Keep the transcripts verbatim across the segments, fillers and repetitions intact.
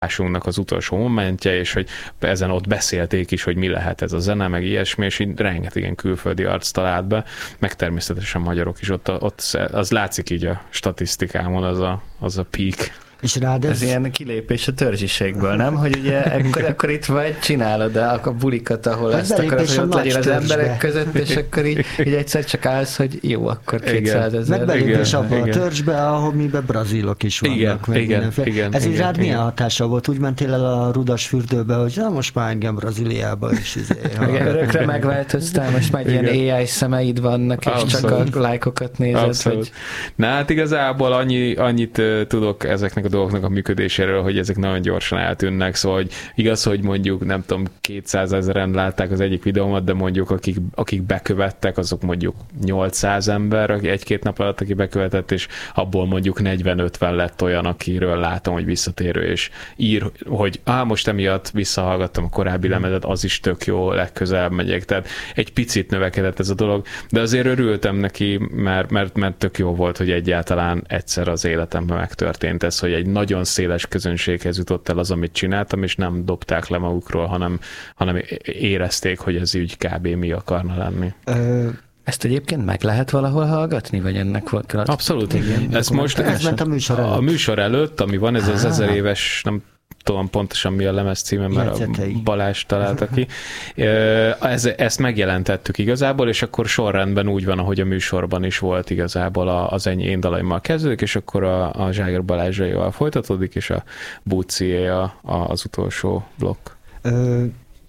az utolsó momentje, és hogy ezen ott beszélték is, hogy mi lehet ez a zene, meg ilyesmi, és így rengetegen külföldi arc talált be, meg természetesen magyarok is, ott, ott az látszik így a statisztikámon, az a, az a peak. És rád ez... ez ilyen kilépés a törzsiségből, nem? Hogy ugye akkor, akkor itt vagy, csinálod a, a bulikat, ahol ezt akarod, hogy ott legyél az emberek között, és akkor így, így egyszer csak állsz, hogy jó, akkor kétszázezer. Meg belépés abban a törzsbe, ahol miben brazilok is vannak. Igen, meg igen, igen, ez igen, így rád igen. milyen hatással volt? Úgy mentél el a rudas fürdőbe, hogy na most már engem Brazíliába is. Izé, igen, örökre megváltoztál, most már ilyen á i szemeid vannak, és Abszolút. csak a lájkokat nézed. Abszolút. Hogy... Na hát igazából annyi, annyit uh, tudok ezeknek a dolgoknak a működéséről, hogy ezek nagyon gyorsan eltűnnek, szóval hogy igaz, hogy mondjuk nem tudom, kétszázezren látták az egyik videómat, de mondjuk akik, akik bekövettek, azok mondjuk nyolcszáz ember, egy-két nap alatt, aki bekövetett, és abból mondjuk negyven-ötven lett olyan, akiről látom, hogy visszatérő, és ír, hogy á, most emiatt visszahallgattam a korábbi lemezet, az is tök jó, legközelebb megyek, tehát egy picit növekedett ez a dolog, de azért örültem neki, mert, mert, mert tök jó volt, hogy egyáltalán egyszer az életemben megtörtént ez, hogy egy nagyon széles közönséghez jutott el az, amit csináltam, és nem dobták le magukról, hanem, hanem érezték, hogy ez úgy kb. Mi akarna lenni. Ö... Ezt egyébként meg lehet valahol hallgatni, vagy ennek volt? Abszolút. Igen, ez most ez ment a műsor előtt. A műsor előtt, ami van, ez az ezer éves, nem tudom pontosan mi a lemez címe, mert a Balázs találta ki. Ez, ezt megjelentettük igazából, és akkor sorrendben úgy van, ahogy a műsorban is volt igazából az ennyi én dalaimmal kezdődik, és akkor a, a Zságer Balázsaival folytatódik, és a Bucié a, a, az utolsó blokk. Ö,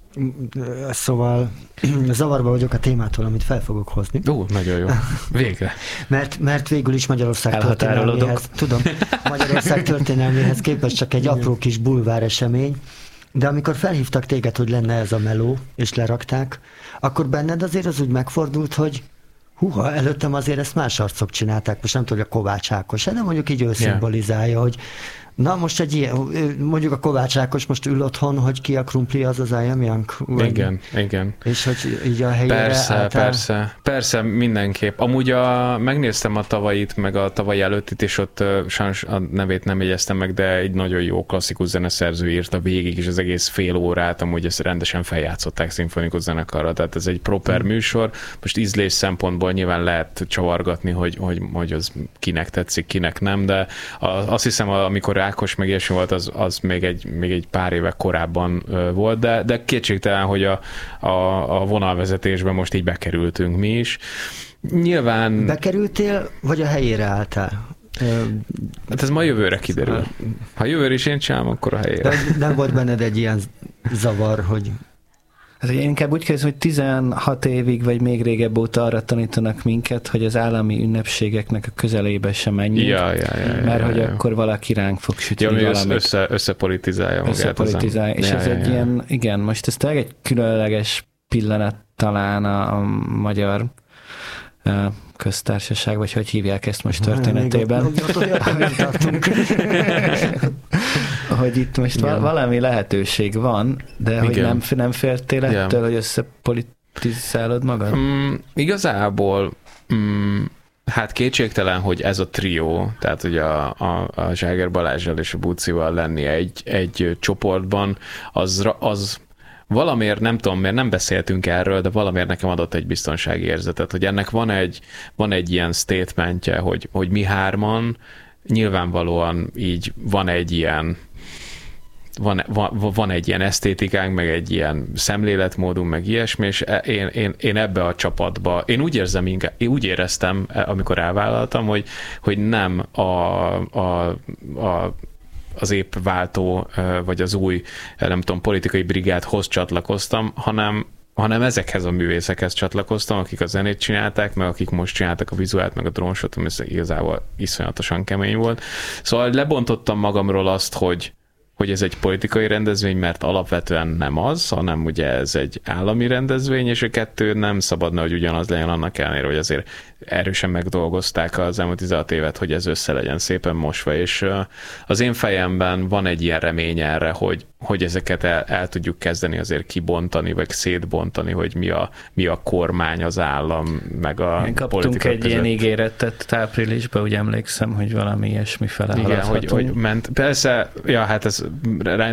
Szóval zavarba vagyok a témától, amit fel fogok hozni. Ó, nagyon jó. Végre. mert, mert végül is Magyarország történelméhez, tudom, Magyarország történelméhez képest csak egy apró kis bulvár esemény, de amikor felhívtak téged, hogy lenne ez a meló, és lerakták, akkor benned azért az úgy megfordult, hogy húha, előttem azért ezt más arcok csinálták, most nem tudom, hogy a Kovács Ákos, de mondjuk így ő szimbolizálja, hogy na most egy ilyen, mondjuk a Kovács Ákos most ül otthon, hogy ki a krumpli, az az I Am Young. Igen, igen. És hogy így a helyére Persze, álltál... persze, persze, mindenképp. Amúgy a, megnéztem a tavalyit, meg a tavaly előttit, és ott uh, sajnos a nevét nem jegyeztem meg, de egy nagyon jó klasszikus zeneszerző írta végig, és az egész fél órát amúgy ezt rendesen feljátszották szimfonikus zenekarra, tehát ez egy proper hmm. műsor. Most ízlés szempontból nyilván lehet csavargatni, hogy, hogy, hogy az kinek tetszik, kinek nem, de a, azt hiszem, amikor Ákos meg ilyesmi volt, az, az még, egy, még egy pár éve korábban uh, volt, de, de kétségtelen, hogy a, a, a vonalvezetésben most így bekerültünk mi is. Nyilván... Bekerültél, vagy a helyére álltál? Hát ez ma jövőre kiderül. Ha jövőre is én csinálom, akkor a helyére. De nem volt benned egy ilyen zavar, hogy... Hát én inkább úgy kérdezem, hogy tizenhat évig, vagy még régebb óta arra tanítanak minket, hogy az állami ünnepségeknek a közelébe sem menjünk, ja, ja, ja, ja, mert ja, hogy ja. akkor valaki ránk fog sütni ja, valamit. Össze, összepolitizálja magát. Összepolitizálja, és ja, ez ja, egy ja. ilyen, igen, most ez tényleg egy különleges pillanat talán a, a magyar uh, köztársaság, vagy hogy hívják ezt most történetében. Hogy itt most igen. valami lehetőség van, de igen. hogy nem, nem féltél ettől, igen. hogy összepolitizálod magad? Mm, igazából mm, hát kétségtelen, hogy ez a trió, tehát hogy a, a, a Zságer Balázsral és a Bucival lenni egy, egy csoportban, az, az valamiért, nem tudom, miért nem beszéltünk erről, de valamiért nekem adott egy biztonsági érzetet, hogy ennek van egy, van egy ilyen statementje, hogy, hogy mi hárman nyilvánvalóan így van egy ilyen Van, van, van egy ilyen esztétikánk, meg egy ilyen szemléletmódunk, meg ilyesmi, és én, én, én ebbe a csapatba, én úgy érzem, inkább, én úgy éreztem, amikor elvállaltam, hogy, hogy nem a, a, a az épp váltó, vagy az új, nem tudom, politikai brigádhoz csatlakoztam, hanem hanem ezekhez a művészekhez csatlakoztam, akik a zenét csinálták, meg akik most csináltak a vizuált, meg a drónsot, ami igazából iszonyatosan kemény volt. Szóval lebontottam magamról azt, hogy hogy ez egy politikai rendezvény, mert alapvetően nem az, hanem ugye ez egy állami rendezvény, és a kettő nem szabadna, hogy ugyanaz legyen, annak ellenére, hogy azért erősen megdolgozták az elmúlt tizenhat évet, hogy ez össze legyen szépen mosva, és az én fejemben van egy ilyen remény erre, hogy, hogy ezeket el, el tudjuk kezdeni azért kibontani, vagy szétbontani, hogy mi a, mi a kormány, az állam, meg a Én politika kaptunk egy között. Ilyen ígéretet áprilisban, úgy emlékszem, hogy valami ilyesmi fele igen, hogy, hogy ment. Persze, ja, hát ez ez